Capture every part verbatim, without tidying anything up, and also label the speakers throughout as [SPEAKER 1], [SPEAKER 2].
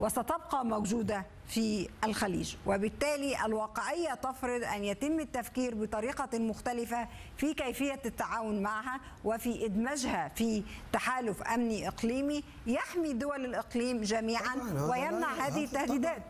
[SPEAKER 1] وستبقى موجودة في الخليج، وبالتالي الواقعية تفرض أن يتم التفكير بطريقة مختلفة في كيفية التعاون معها وفي إدماجها في تحالف أمني إقليمي يحمي دول الإقليم جميعا ويمنع هذه التهديدات.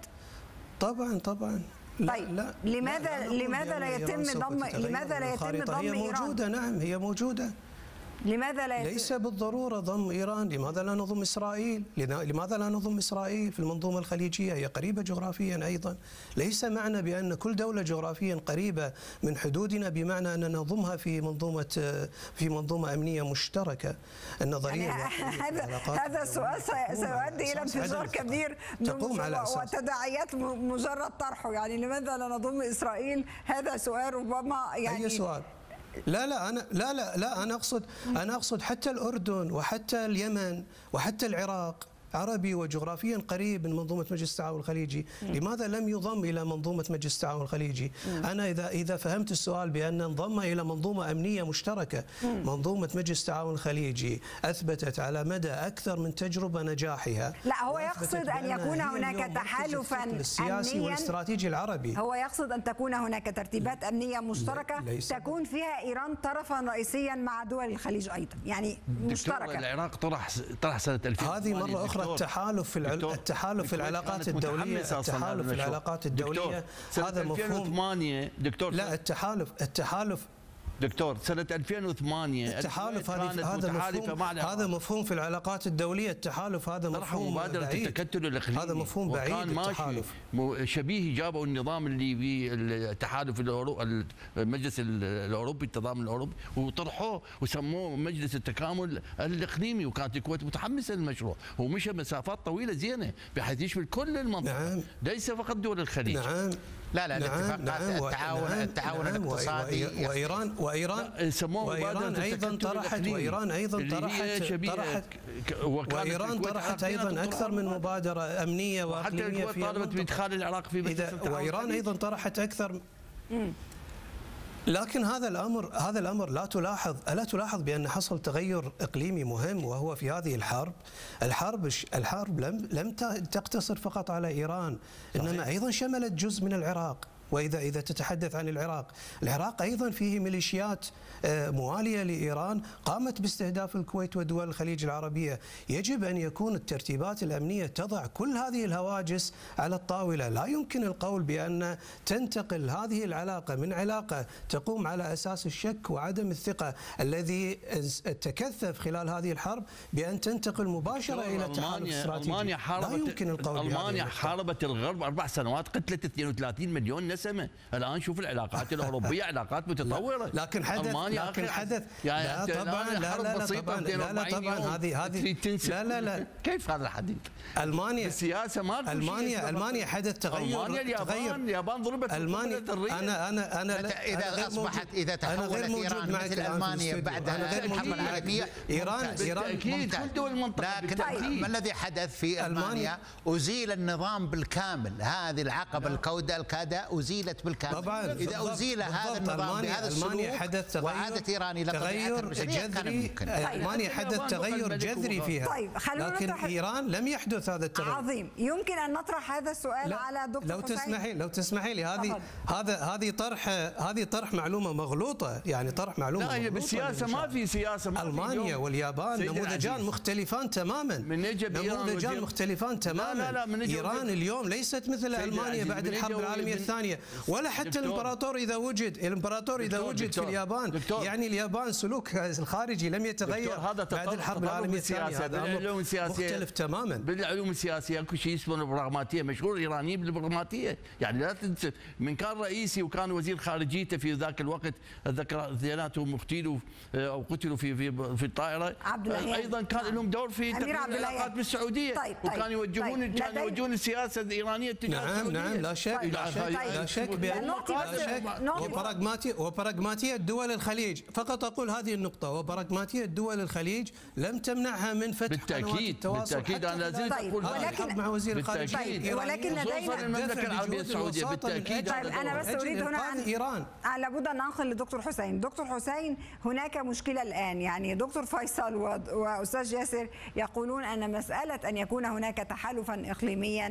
[SPEAKER 2] طبعا طبعا.
[SPEAKER 1] طيب لا لماذا لا لا لماذا لا يتم ضم لماذا لا يتم ضم
[SPEAKER 2] هي موجودة
[SPEAKER 1] إيران؟
[SPEAKER 2] نعم هي موجودة.
[SPEAKER 1] لماذا لا يتم؟
[SPEAKER 2] ليس بالضرورة ضم إيران. لماذا لا نضم إسرائيل؟ لماذا لا نضم إسرائيل في المنظومة الخليجية؟ هي قريبة جغرافيا أيضا. ليس معنى بأن كل دولة جغرافيا قريبة من حدودنا بمعنى أن نضمها في منظومة في منظومة أمنية مشتركة. النظرية
[SPEAKER 1] يعني هذا هذا السؤال سيؤدي إلى انفجار كبير
[SPEAKER 2] تقوم على أساس
[SPEAKER 1] وتداعيات مجرد طرحه. يعني لماذا لا نضم إسرائيل؟ هذا سؤال ربما يعني
[SPEAKER 2] أي سؤال؟ لا لا انا لا لا لا انا اقصد انا اقصد حتى الاردن وحتى اليمن وحتى العراق عربي وجغرافيا قريب من منظومه مجلس التعاون الخليجي، لماذا لم يضم الى منظومه مجلس التعاون الخليجي؟ انا اذا اذا فهمت السؤال بان انضم الى منظومه امنيه مشتركه، منظومه مجلس التعاون الخليجي اثبتت على مدى اكثر من تجربه نجاحها.
[SPEAKER 1] لا هو يقصد ان يكون هناك تحالفا
[SPEAKER 2] السياسي
[SPEAKER 1] امنيا
[SPEAKER 2] والاستراتيجي العربي.
[SPEAKER 1] هو يقصد ان تكون هناك ترتيبات امنيه مشتركه تكون فيها ايران طرفا رئيسيا مع دول الخليج ايضا، يعني مشتركه.
[SPEAKER 3] العراق طرح طرح سنه ألفين
[SPEAKER 2] هذه مره اخرى التحالف في العل... التحالف في العلاقات الدوليه التحالف في العلاقات الدوليه هذا مفهوم.
[SPEAKER 3] دكتور
[SPEAKER 2] لا التحالف التحالف
[SPEAKER 3] دكتور سنة ألفين وثمانية
[SPEAKER 2] التحالف هذا مفهوم هذا مفهوم في العلاقات الدولية. التحالف هذا مفهوم
[SPEAKER 3] مبادرة
[SPEAKER 2] بعيد.
[SPEAKER 3] التكتل الإقليمي
[SPEAKER 2] هذا مفهوم بعيد.
[SPEAKER 3] وكان ماشي شبيه جابوا النظام اللي في التحالف الأوروبي المجلس الأوروبي التضامن الأوروبي وطرحوه وسموه مجلس التكامل الإقليمي، وكانت الكويت متحمسة للمشروع ومشى مسافات طويلة زينة بحيث يشمل كل المنطقة.
[SPEAKER 2] نعم.
[SPEAKER 3] ليس فقط دول الخليج.
[SPEAKER 2] نعم.
[SPEAKER 4] لا لا الاتفاقات
[SPEAKER 2] نعم.
[SPEAKER 4] التعاون
[SPEAKER 2] نعم.
[SPEAKER 4] التعاون
[SPEAKER 2] نعم.
[SPEAKER 4] الاقتصادي
[SPEAKER 2] وإيران وإيران وإيران أيضا طرحت وإيران أيضا طرحت طرحت وإيران طرحت أيضا أكثر من مبادرة أمنية وإقليمية
[SPEAKER 3] في طالبت بإدخال العراق في
[SPEAKER 2] إذا وإيران أيضا طرحت أكثر. لكن هذا الامر هذا الامر لا تلاحظ الا تلاحظ بان حصل تغير اقليمي مهم، وهو في هذه الحرب. الحرب الحرب لم لم تقتصر فقط على ايران، انما ايضا شملت جزء من العراق. وإذا إذا تتحدث عن العراق، العراق أيضا فيه ميليشيات موالية لإيران قامت باستهداف الكويت ودول الخليج العربية. يجب أن يكون الترتيبات الأمنية تضع كل هذه الهواجس على الطاولة. لا يمكن القول بأن تنتقل هذه العلاقة من علاقة تقوم على أساس الشك وعدم الثقة الذي تكثف خلال هذه الحرب بأن تنتقل مباشرة إلى تحالف استراتيجي.
[SPEAKER 3] ألمانيا حاربت
[SPEAKER 2] لا يمكن القول
[SPEAKER 3] ألمانيا حاربت الغرب أربع سنوات، قتلت اثنين وثلاثين مليون نسمة. الآن شوف العلاقات الأوروبية علاقات متطورة.
[SPEAKER 2] لكن حدث لكن حدث
[SPEAKER 3] يعني
[SPEAKER 2] لا طبعا لا لا لا طبعا لا لا طبعا هذه هذه لا لا لا
[SPEAKER 3] كيف هذا الحديث؟
[SPEAKER 2] ألمانيا
[SPEAKER 3] السياسة ما
[SPEAKER 2] ألمانيا ألمانيا حدث تغير.
[SPEAKER 3] ألمانيا اليابان اليابان ضربت
[SPEAKER 2] ألمانيا. أنا أنا أنا
[SPEAKER 4] إذا أصبحت إذا تحولت إيران مثل ألمانيا بعد الحرب العالمية،
[SPEAKER 2] إيران إيران
[SPEAKER 3] أكيد كل دول المنطقة.
[SPEAKER 4] لكن ما الذي حدث في ألمانيا؟ أزيل النظام بالكامل. هذه العقبة الكودة الكادة أزيلت بالكامل.
[SPEAKER 2] طبعا
[SPEAKER 4] إذا أزيل هذا النظام بهذا السلوك
[SPEAKER 2] حدث
[SPEAKER 4] وعادت إيران إلى
[SPEAKER 2] تغير جذري. ألمانيا حدث تغير جذري فيها.
[SPEAKER 1] طيب
[SPEAKER 2] لكن إيران لم يحدث هذا التغير.
[SPEAKER 1] عظيم. يمكن أن نطرح هذا السؤال على دكتور
[SPEAKER 2] لو تسمحي لو تسمحي لي هذه هذا هذه طرح هذه طرح معلومة مغلوطة، يعني طرح معلومة
[SPEAKER 3] لا هي بالسياسة ما في سياسة. ما
[SPEAKER 2] ألمانيا واليابان نموذجان مختلفان تماما. نموذجان مختلفان تماما.
[SPEAKER 3] لا لا
[SPEAKER 2] إيران اليوم ليست مثل ألمانيا بعد الحرب العالمية الثانية، ولا حتى الامبراطور اذا وجد الامبراطور اذا وجد في اليابان. دكتور. يعني اليابان سلوك الخارجي لم يتغير بعد الحرب العالميه الثانيه. هذا امر مختلف تماما.
[SPEAKER 3] بالعلوم السياسيه اكو شيء اسمه البراغماتيه، مشهور الايرانيين بالبراغماتيه. يعني لا تنسى من كان رئيسي وكان وزير خارجيته في ذاك الوقت، اتذكر اثنيناتهم اغتيلوا او قتلوا في في في الطائره. ايضا كان لهم دور في العلاقات بالسعوديه.
[SPEAKER 1] طيب.
[SPEAKER 3] وكانوا يوجهون كانوا يوجهون السياسه الايرانيه التجاه
[SPEAKER 2] نعم نعم لا شك لا لا شك بأن وبراغماتية وبراغماتية دول الخليج، فقط أقول هذه النقطة، وبراغماتية دول الخليج لم تمنعها من فتح
[SPEAKER 3] بالتأكيد بالتأكيد أنا لازلت أقول
[SPEAKER 1] ولكن
[SPEAKER 2] مع وزير الخارجية
[SPEAKER 1] طيب ولكن لدينا
[SPEAKER 3] المملكة العربية السعودية بالتأكيد.
[SPEAKER 1] طيب أنا بس أريد هنا أن
[SPEAKER 2] إيران
[SPEAKER 1] لابد أن أنقل لدكتور حسين. دكتور حسين، هناك مشكلة الآن، يعني دكتور فيصل وأستاذ ياسر يقولون أن مسألة أن يكون هناك تحالفا إقليميا